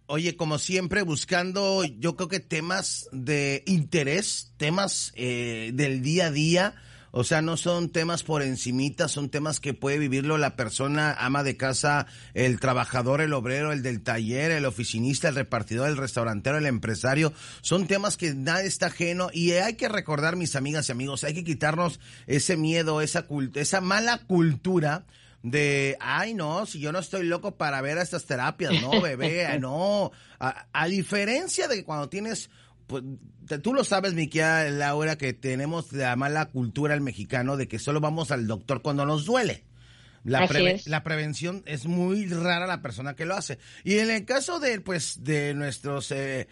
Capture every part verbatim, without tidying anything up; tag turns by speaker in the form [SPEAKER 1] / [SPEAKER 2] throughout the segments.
[SPEAKER 1] Oye, como siempre, buscando, yo creo que temas de interés, temas eh, del día a día. O sea, no son temas por encimita, son temas que puede vivirlo la persona, ama de casa, el trabajador, el obrero, el del taller, el oficinista, el repartidor, el restaurantero, el empresario. Son temas que nadie está ajeno y hay que recordar, mis amigas y amigos, hay que quitarnos ese miedo, esa cult- esa mala cultura de, ay no, si yo no estoy loco para ver a estas terapias, no, bebé, no. A, a diferencia de cuando tienes... Pues, tú lo sabes, mi querida Laura, que tenemos la mala cultura el mexicano de que solo vamos al doctor cuando nos duele. La, preve- la prevención es muy rara la persona que lo hace. Y en el caso de, pues, de nuestros eh,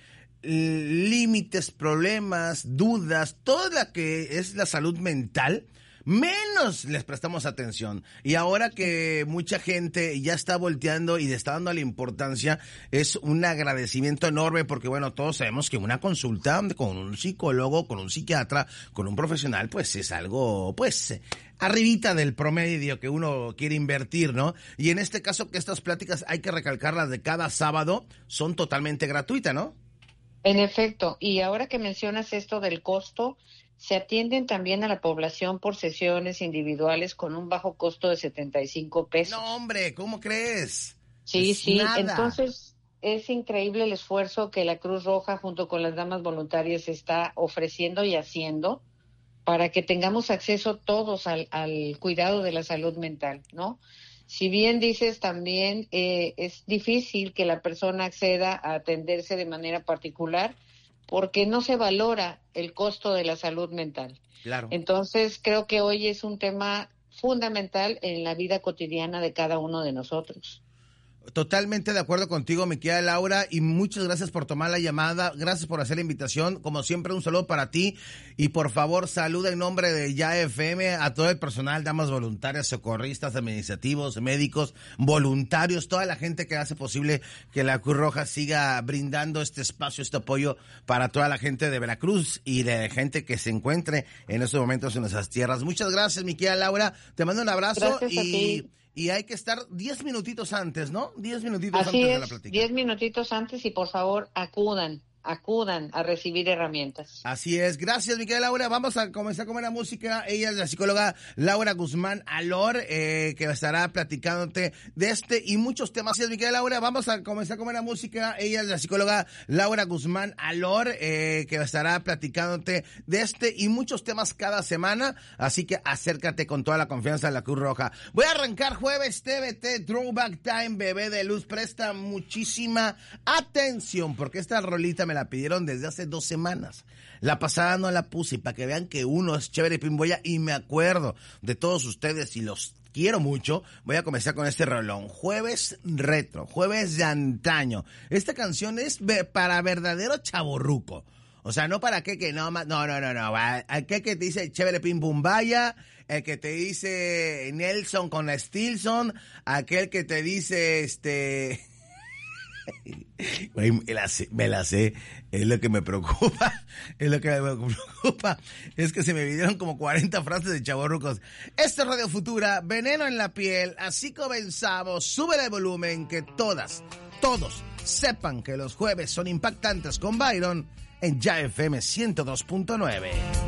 [SPEAKER 1] límites, problemas, dudas, toda la que es la salud mental, menos les prestamos atención. Y ahora que mucha gente ya está volteando y le está dando la importancia, es un agradecimiento enorme porque, bueno, todos sabemos que una consulta con un psicólogo, con un psiquiatra, con un profesional, pues es algo, pues, arribita del promedio que uno quiere invertir, ¿no? Y en este caso que estas pláticas hay que recalcarlas de cada sábado, son totalmente gratuitas, ¿no?
[SPEAKER 2] En efecto, y ahora que mencionas esto del costo, se atienden también a la población por sesiones individuales con un bajo costo de setenta y cinco pesos.
[SPEAKER 1] No, hombre, ¿cómo crees?
[SPEAKER 2] Sí,
[SPEAKER 1] es
[SPEAKER 2] sí,
[SPEAKER 1] nada.
[SPEAKER 2] Entonces es increíble el esfuerzo que la Cruz Roja junto con las damas voluntarias está ofreciendo y haciendo para que tengamos acceso todos al, al cuidado de la salud mental, ¿no? Si bien dices también eh, es difícil que la persona acceda a atenderse de manera particular, porque no se valora el costo de la salud mental.
[SPEAKER 1] Claro.
[SPEAKER 2] Entonces, creo que hoy es un tema fundamental en la vida cotidiana de cada uno de nosotros.
[SPEAKER 1] Totalmente de acuerdo contigo, mi querida Laura, y muchas gracias por tomar la llamada, gracias por hacer la invitación, como siempre un saludo para ti, y por favor saluda en nombre de Ya F M a todo el personal, damas voluntarias, socorristas, administrativos, médicos, voluntarios, toda la gente que hace posible que la Cruz Roja siga brindando este espacio, este apoyo para toda la gente de Veracruz y de gente que se encuentre en estos momentos en nuestras tierras. Muchas gracias, mi querida Laura, te mando un abrazo.
[SPEAKER 2] Gracias
[SPEAKER 1] y...
[SPEAKER 2] a ti.
[SPEAKER 1] Y hay que estar diez minutitos antes, ¿no? Diez minutitos
[SPEAKER 2] Así
[SPEAKER 1] antes
[SPEAKER 2] es,
[SPEAKER 1] de la plática.
[SPEAKER 2] Diez minutitos antes y por favor acudan, acudan a recibir herramientas.
[SPEAKER 1] Así es. Gracias, mi querida Laura. Vamos a comenzar con la música. Ella es la psicóloga Laura Guzmán Alor, eh, que estará platicándote de este y muchos temas. Así es, mi querida Laura. Vamos a comenzar con la música. Ella es la psicóloga Laura Guzmán Alor, eh, que estará platicándote de este y muchos temas cada semana. Así que acércate con toda la confianza de la Cruz Roja. Voy a arrancar jueves T V T, Throwback Time, bebé de luz. Presta muchísima atención porque esta rolita me la pidieron desde hace dos semanas. La pasada no la puse y para que vean que uno es chévere pimboya y me acuerdo de todos ustedes y los quiero mucho. Voy a comenzar con este rolón. Jueves retro, jueves de antaño. Esta canción es para verdadero chavorruco. O sea, no para qué que no, no, no, no, no. Aquel que te dice chévere pim bum vaya, el que te dice Nelson con la Stilson, aquel que te dice este... me la sé, me la sé, es lo que me preocupa, es lo que me preocupa, es que se me vinieron como cuarenta frases de chavorrucos. Esto es Radio Futura, veneno en la piel, así comenzamos, sube el volumen, que todas, todos sepan que los jueves son impactantes con Byron en Ya F M ciento dos punto nueve.